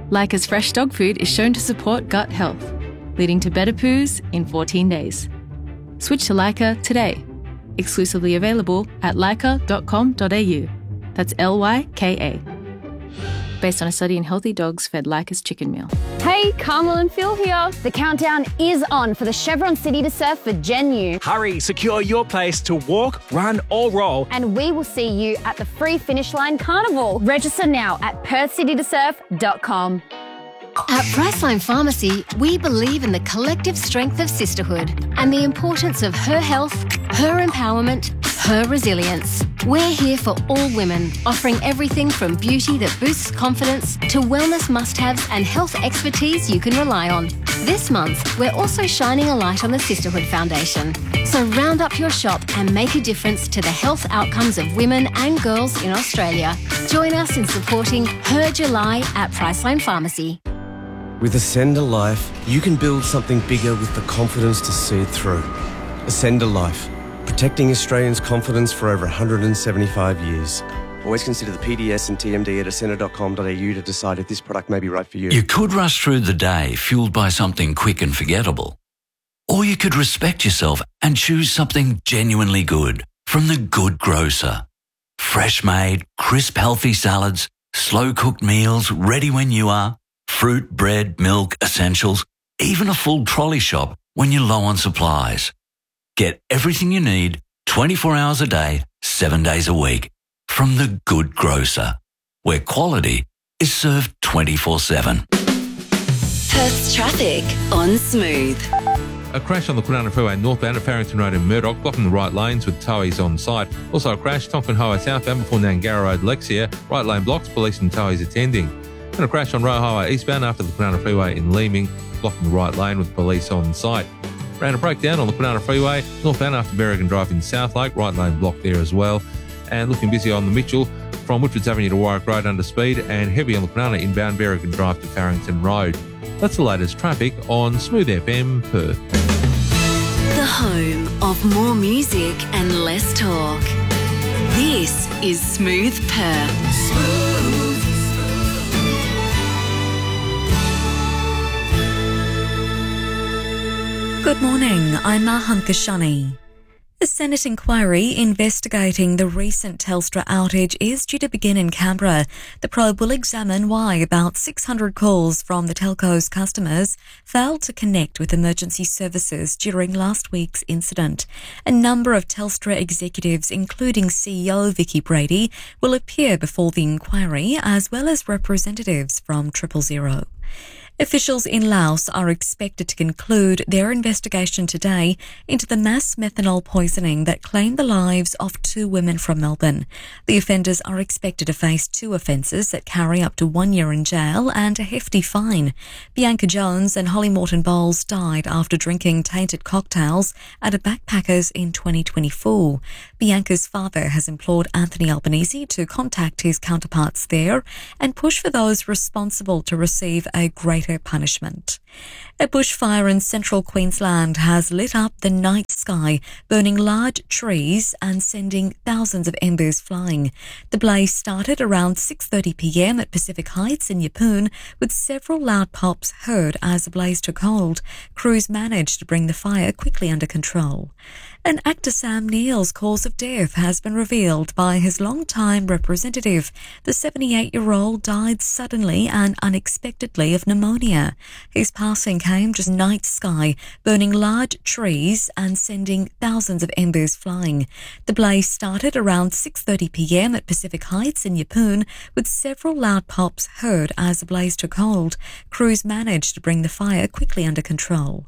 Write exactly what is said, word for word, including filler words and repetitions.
Leica's fresh dog food is shown to support gut health, leading to better poos in fourteen days. Switch to Leica today. Exclusively available at leica dot com dot a u. That's L Y K A. Based on a study in healthy dogs fed Leica's chicken meal. Hey, Carmel and Phil here. The countdown is on for the Chevron City to Surf for Gen U. Hurry, secure your place to walk, run or roll. And we will see you at the Free Finish Line Carnival. Register now at perth city to surf dot com. At Priceline Pharmacy, we believe in the collective strength of sisterhood and the importance of her health, her empowerment, her resilience. We're here for all women, offering everything from beauty that boosts confidence to wellness must-haves and health expertise you can rely on. This month, we're also shining a light on the Sisterhood Foundation. So round up your shop and make a difference to the health outcomes of women and girls in Australia. Join us in supporting Her July at Priceline Pharmacy. With Ascender Life, you can build something bigger with the confidence to see it through. Ascender Life, protecting Australians' confidence for over one hundred seventy-five years. Always consider the P D S and T M D at ascender dot com dot a u to decide if this product may be right for you. You could rush through the day fueled by something quick and forgettable. Or you could respect yourself and choose something genuinely good from The Good Grocer. Fresh made, crisp, healthy salads, slow cooked meals ready when you are, fruit, bread, milk, essentials, even a full trolley shop when you're low on supplies. Get everything you need twenty-four hours a day, seven days a week from The Good Grocer, where quality is served twenty-four seven. Perth's traffic on Smooth. A crash on the Kwinana Freeway northbound at Farrington Road in Murdoch, blocking the right lanes with towies on site. Also a crash, Tonkin Highway southbound before Nangara Road, Lexia. Right lane blocked, police and towies attending. And a crash on Roe Highway eastbound after the Kwinana Freeway in Leeming, blocking the right lane with police on site. Ran a breakdown on the Kwinana Freeway northbound after Berrigan Drive in South Lake, right lane blocked there as well. And looking busy on the Mitchell from Whitfords Avenue to Warwick Road under speed, and heavy on the Kwinana inbound Berrigan Drive to Farrington Road. That's the latest traffic on Smooth F M Perth. The home of more music and less talk. This is Smooth Perth. Smooth. Good morning, I'm Mahan Kashani. A Senate inquiry investigating the recent Telstra outage is due to begin in Canberra. The probe will examine why about six hundred calls from the telco's customers failed to connect with emergency services during last week's incident. A number of Telstra executives, including C E O Vicky Brady, will appear before the inquiry, as well as representatives from Triple Zero. Officials in Laos are expected to conclude their investigation today into the mass methanol poisoning that claimed the lives of two women from Melbourne. The offenders are expected to face two offences that carry up to one year in jail and a hefty fine. Bianca Jones and Holly Morton Bowles died after drinking tainted cocktails at a backpackers in twenty twenty-four. Bianca's father has implored Anthony Albanese to contact his counterparts there and push for those responsible to receive a greater punishment. A bushfire in central Queensland has lit up the night sky, burning large trees and sending thousands of embers flying. The blaze started around six thirty p m at Pacific Heights in Yeppoon, with several loud pops heard as the blaze took hold. Crews managed to bring the fire quickly under control. And actor Sam Neill's cause of death has been revealed by his long-time representative. The seventy-eight-year-old died suddenly and unexpectedly of pneumonia. His passing came just night sky, burning large trees and sending thousands of embers flying. The blaze started around six thirty p m at Pacific Heights in Yeppoon, with several loud pops heard as the blaze took hold. Crews managed to bring the fire quickly under control.